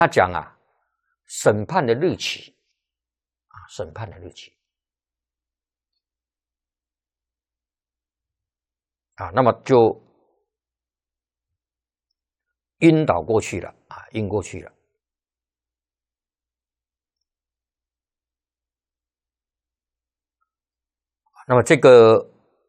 他讲啊，审判的日期啊，审判的日期啊，那么就晕倒过去了啊，晕过去了。那么这个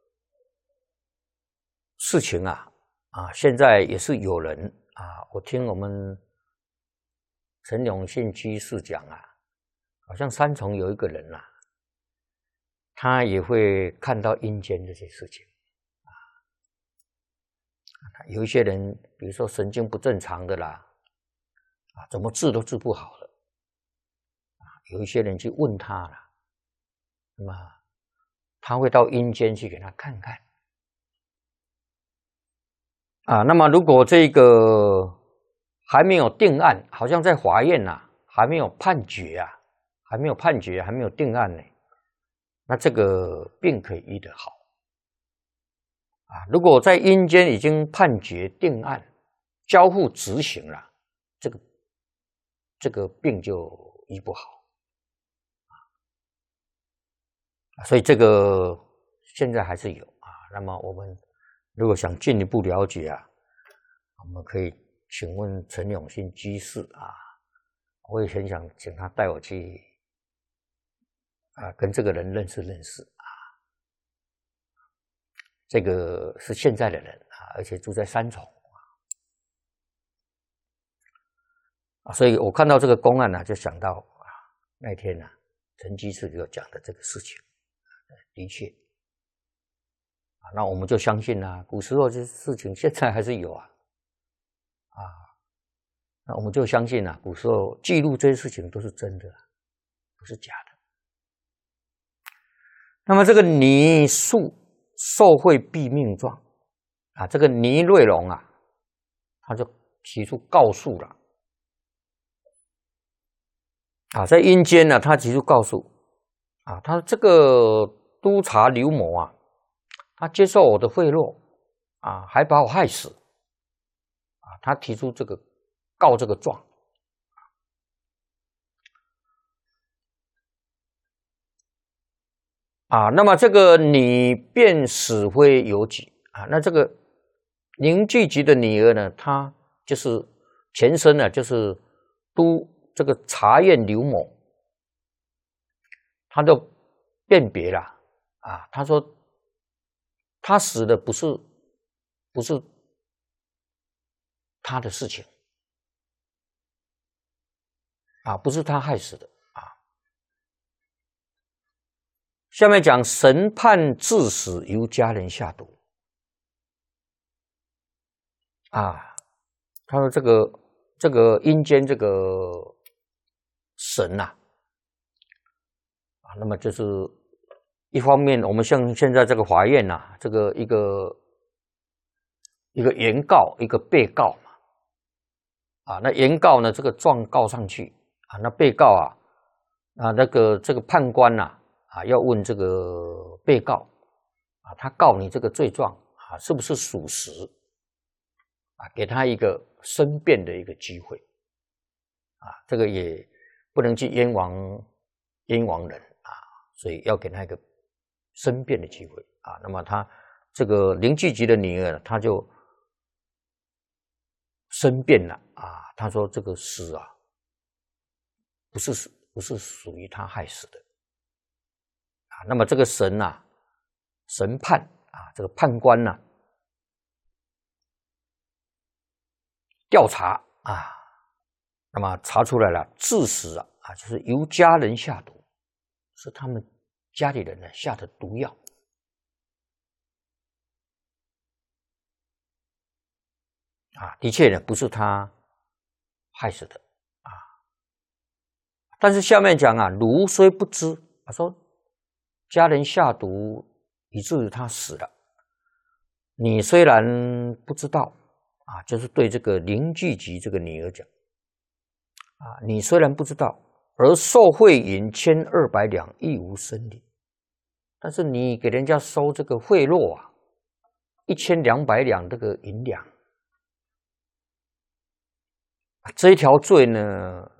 事情啊，现在也是有人啊，我听我们陈永信居士讲啊，好像三重有一个人啊，他也会看到阴间这些事情啊。有一些人，比如说神经不正常的啦，啊，怎么治都治不好了，啊，有一些人去问他了，那么他会到阴间去给他看看。啊，那么如果这个还没有定案，好像在法院呐，还没有判决啊，还没有判决，还没有定案呢，那这个病可以医得好啊。如果在阴间已经判决定案，交付执行了，这个病就医不好啊。所以这个现在还是有啊。那么我们如果想进一步了解啊，我们可以请问陈永信居士啊，我也很想请他带我去跟这个人认识认识啊。这个是现在的人啊，而且住在三重啊，所以我看到这个公案呢，就想到啊，那天呢，陈居士就讲的这个事情，的确。那我们就相信啊，古时候这些事情现在还是有啊，那我们就相信啊，古时候记录这些事情都是真的，不是假的。那么这个拟诉受贿毙命状啊，这个倪瑞龙啊，他就提出告诉了啊，在阴间呢，他提出告诉啊，他这个督察刘某啊，他接受我的贿赂啊，还把我害死啊，他提出这个告这个状啊。那么这个你便死灰有几啊？那这个宁聚集的女儿呢，她就是前身呢，就是这个查验刘某，他就辨别了啊，他说他死的不是他的事情啊，不是他害死的啊。下面讲神判致死由家人下毒啊，他说这个阴间这个神呐啊，那么就是一方面，我们像现在这个法院呐，这个一个原告一个被告嘛啊，那原告呢这个状告上去啊，那被告这个判官呐要问这个被告啊，他告你这个罪状啊是不是属实啊，给他一个申辩的一个机会啊，这个也不能去冤枉人啊，所以要给他一个申辩的机会啊。那么他这个林聚集的女儿，他就申辩了啊，他说这个死啊，不是属于他害死的啊。那么这个神判啊，这个判官调查啊，那么查出来了，致死啊，就是由家人下毒，是他们家里人下的毒药啊，的确呢不是他害死的啊。但是下面讲啊，如虽不知，他说家人下毒以至于他死了，你虽然不知道啊，就是对这个林聚集这个女儿讲啊，你虽然不知道，而受贿银1200两亦无生理，但是你给人家收这个贿赂啊，1200两这个银两这一条罪呢